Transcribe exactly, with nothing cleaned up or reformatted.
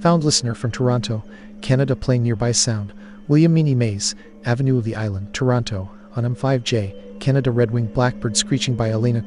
Found listener from Toronto, Canada playing nearby sound. William Meany Mays, Avenue of the Island, Toronto, on M five J, Canada Red Wing Blackbird screeching by Elena